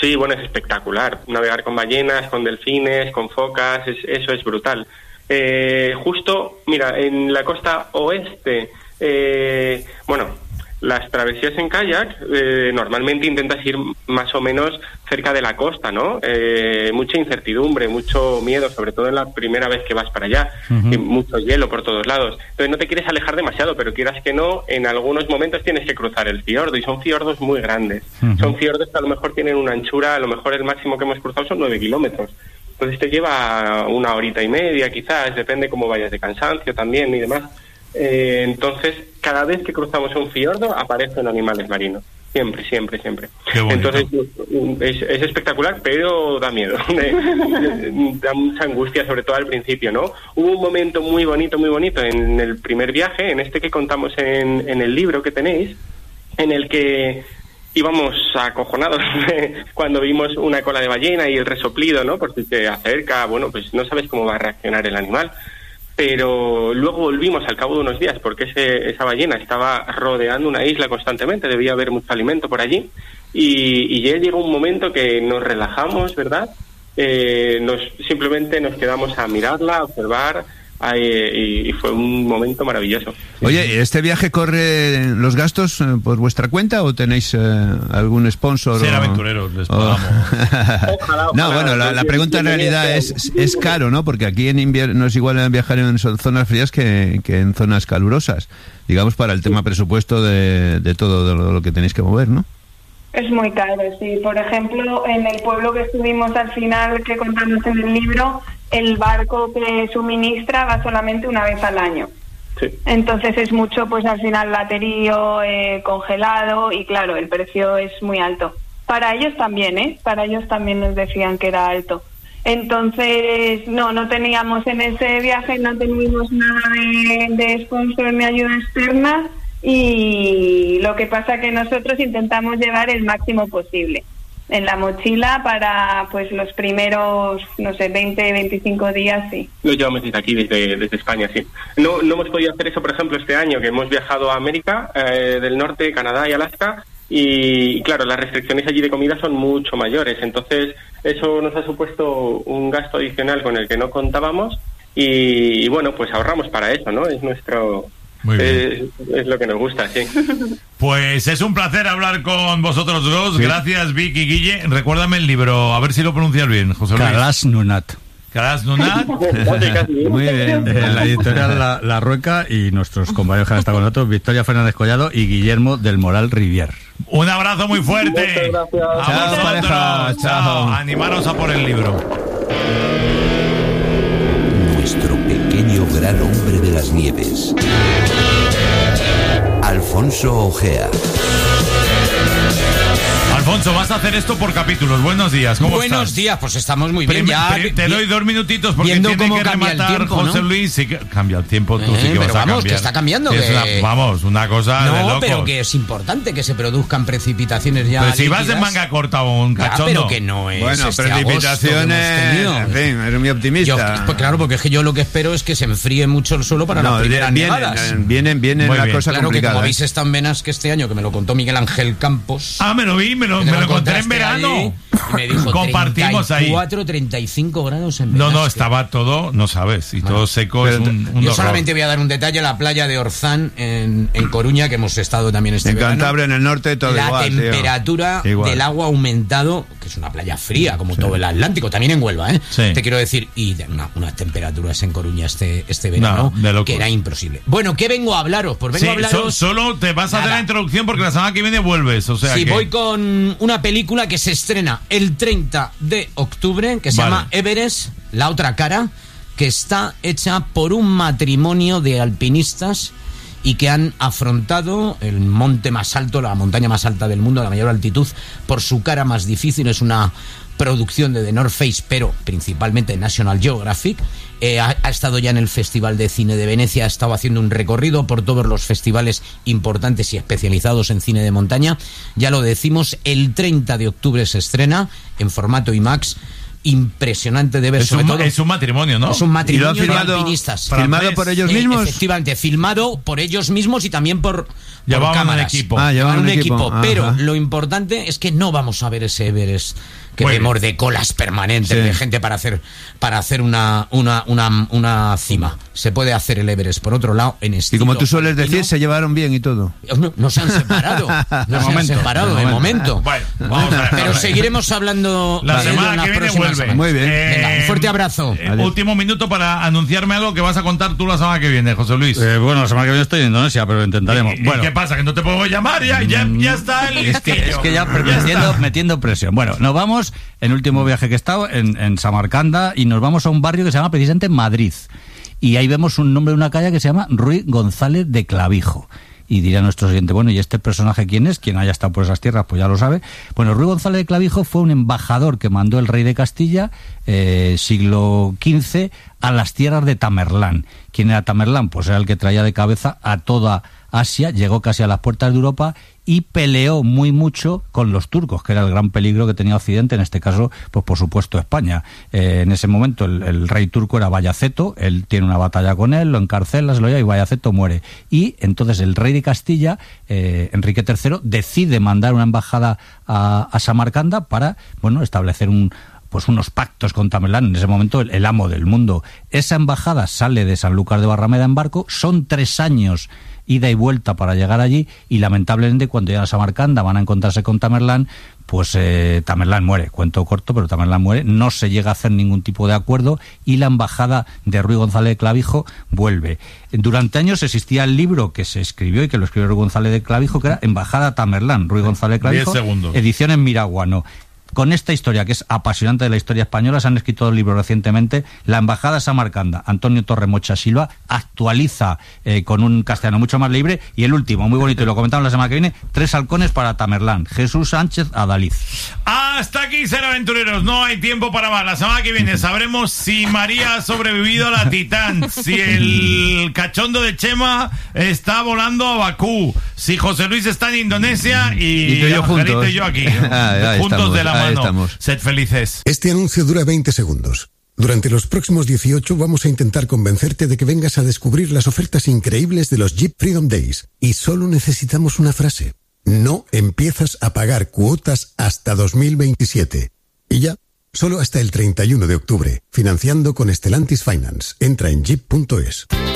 Sí, bueno, es espectacular. Navegar con ballenas, con delfines, con focas, eso es brutal. Justo, mira, en la costa oeste, las travesías en kayak, normalmente intentas ir más o menos cerca de la costa, ¿no? Mucha incertidumbre, mucho miedo, sobre todo en la primera vez que vas para allá, y mucho hielo por todos lados. Entonces no te quieres alejar demasiado, pero quieras que no, en algunos momentos tienes que cruzar el fiordo, y son fiordos muy grandes. Son fiordos que a lo mejor tienen una anchura, a lo mejor el máximo que hemos cruzado son 9 kilómetros. Entonces te lleva 1 horita y media, quizás, depende cómo vayas de cansancio también y demás. Entonces, cada vez que cruzamos un fiordo aparecen animales marinos. Siempre. Entonces, es espectacular, pero da miedo. Da mucha angustia, sobre todo al principio, ¿no? Hubo un momento muy bonito en el primer viaje, en este que contamos en el libro que tenéis, en el que íbamos acojonados cuando vimos una cola de ballena y el resoplido, ¿no? Porque se acerca, pues no sabes cómo va a reaccionar el animal. Pero luego volvimos al cabo de unos días porque esa ballena estaba rodeando una isla constantemente, debía haber mucho alimento por allí, y ya llegó un momento que nos relajamos, ¿verdad? Simplemente nos quedamos a mirarla, a observar, y fue un momento maravilloso. Oye, ¿este viaje corre los gastos por vuestra cuenta o tenéis algún sponsor? Ser aventureros, les pagamos. Ojalá, no, bueno, la pregunta en realidad es caro, ¿no? Porque aquí en invierno no es igual viajar en zonas frías que en zonas calurosas, digamos, para el tema presupuesto de todo lo que tenéis que mover, ¿no? Es muy caro, sí. Por ejemplo, en el pueblo que estuvimos al final, que contamos en el libro, el barco que suministra va solamente una vez al año. Sí. Entonces es mucho, pues al final baterío, congelado, y claro, el precio es muy alto. Para ellos también, Para ellos también nos decían que era alto. Entonces, no teníamos en ese viaje, no teníamos nada de sponsor ni ayuda externa, y lo que pasa que nosotros intentamos llevar el máximo posible en la mochila para pues los primeros, 20, 25 días, sí. Lo llevamos desde aquí, desde España, sí. No hemos podido hacer eso, por ejemplo, este año, que hemos viajado a América del Norte, Canadá y Alaska, y claro, las restricciones allí de comida son mucho mayores, entonces eso nos ha supuesto un gasto adicional con el que no contábamos, y bueno, pues ahorramos para eso, ¿no? Es nuestro... Muy bien. Es lo que nos gusta, sí. Pues es un placer hablar con vosotros dos. Sí. Gracias, Vic y Guille. Recuérdame el libro, a ver si lo pronuncias bien, José Luis. Calas Nunat. Calas Nunat. Muy bien. La editorial La Rueca, y nuestros compañeros que han estado con nosotros, Victoria Fernández Collado y Guillermo del Moral Rivier. Un abrazo muy fuerte. Muchas gracias. Chao, pareja. Chao. Animaros a por el libro. Nuestro pequeño gran hombre de las nieves, Alfonso Ojea. Alfonso, vas a hacer esto por capítulos. Buenos días, ¿cómo estás? Buenos días, pues estamos muy bien. Te doy 2 minutitos porque tiene que rematar tiempo, José, ¿no? Luis. Sí que cambia el tiempo, tú sí que vas a cambiar. Vamos, que está cambiando. Una cosa de locos. No, pero que es importante que se produzcan precipitaciones ya. Pero si vas de manga corta o un cachondo. Pero que no es. Bueno, precipitaciones. En fin, eres muy optimista. Pues claro, porque es que yo lo que espero es que se enfríe mucho el suelo para las primeras nevadas. Vienen la cosa claro, complicada. Claro, que como habéis estado en Benasque este año, que me lo contó Miguel Ángel Campos. Ah, me lo vi, me lo encontré en verano. Y me dijo, compartimos 34, 35 grados en Benasque. No, estaba todo, no sabes, y todo seco. Es un yo solamente voy a dar un detalle: la playa de Orzán en Coruña, que hemos estado también este verano. En Cantabria, en el norte, todo igual. La temperatura del agua ha aumentado, que es una playa fría, como todo el Atlántico, también en Huelva, Sí. Te quiero decir, y unas temperaturas en Coruña este verano, que era imposible. Bueno, ¿qué vengo a hablaros? Pues vengo a hablaros... Solo te vas a hacer la introducción porque la semana que viene vuelves, o sea voy con una película que se estrena el 30 de octubre, que se llama Everest, la otra cara, que está hecha por un matrimonio de alpinistas y que han afrontado el monte más alto, la montaña más alta del mundo, a la mayor altitud, por su cara más difícil. Es una producción de The North Face, pero principalmente National Geographic. Ha estado ya en el Festival de Cine de Venecia, ha estado haciendo un recorrido por todos los festivales importantes y especializados en cine de montaña. Ya lo decimos, el 30 de octubre se estrena en formato IMAX, impresionante de ver. Es un matrimonio, ¿no? Es un matrimonio de alpinistas. ¿Filmado por ellos mismos? Efectivamente, filmado por ellos mismos y también por cámaras. Llevaban un equipo. Pero Ajá. lo importante es que no vamos a ver ese Everest que vemos de colas permanentes de gente para hacer una cima. Se puede hacer el Everest por otro lado en estilo. Y como tú sueles decir, se llevaron bien y todo. No se han separado. De momento. Bueno, vamos a ver. Pero seguiremos hablando la semana que viene vuelve. Semanas. Muy bien. Venga, un fuerte abrazo. Último minuto para anunciarme algo que vas a contar tú la semana que viene, José Luis. Bueno, la semana que viene estoy en Indonesia, pero lo intentaremos. ¿Y qué pasa? ¿Que no te puedo llamar? Ya está el Es que ya metiendo presión. Bueno, nos vamos en el último viaje que he estado en Samarcanda y nos vamos a un barrio que se llama precisamente Madrid. Y ahí vemos un nombre de una calle que se llama Ruy González de Clavijo. Y dirá nuestro oyente, bueno, ¿y este personaje quién es? Quien haya estado por esas tierras, pues ya lo sabe. Bueno, Ruy González de Clavijo fue un embajador que mandó el rey de Castilla, siglo XV, a las tierras de Tamerlán. ¿Quién era Tamerlán? Pues era el que traía de cabeza a toda Asia, llegó casi a las puertas de Europa y peleó mucho con los turcos, que era el gran peligro que tenía Occidente, en este caso, pues por supuesto España. En ese momento el rey turco era Bayaceto, él tiene una batalla con él, lo encarcela, se lo lleva y Bayaceto muere. Y entonces el rey de Castilla, Enrique III, decide mandar una embajada a Samarcanda para, bueno, establecer unos pactos con Tamerlán, en ese momento el amo del mundo. Esa embajada sale de Sanlúcar de Barrameda en barco, son 3 años ida y vuelta para llegar allí, y lamentablemente cuando llegan a Samarcanda van a encontrarse con Tamerlán, pues Tamerlán muere, cuento corto, pero Tamerlán muere, no se llega a hacer ningún tipo de acuerdo y la embajada de Ruy González de Clavijo vuelve. Durante años existía el libro que se escribió y que lo escribió Ruy González de Clavijo, que era Embajada Tamerlán, Ruy González de Clavijo, edición en Miraguano. Con esta historia, que es apasionante de la historia española, se han escrito 2 libros recientemente. La embajada Samarcanda, Antonio Torremocha Silva, actualiza con un castellano mucho más libre. Y el último, muy bonito, y lo comentamos la semana que viene, 3 halcones para Tamerlán, Jesús Sánchez Adaliz. Hasta aquí, ser aventureros, no hay tiempo para más. La semana que viene sabremos si María ha sobrevivido a la Titán, si el cachondo de Chema está volando a Bakú, si José Luis está en Indonesia y yo Angelito y yo aquí, juntos de la mano. Sed felices. Este anuncio dura 20 segundos. Durante los próximos 18 vamos a intentar convencerte de que vengas a descubrir las ofertas increíbles de los Jeep Freedom Days. Y solo necesitamos una frase. No empiezas a pagar cuotas hasta 2027. Y ya, solo hasta el 31 de octubre. Financiando con Stellantis Finance. Entra en jeep.es.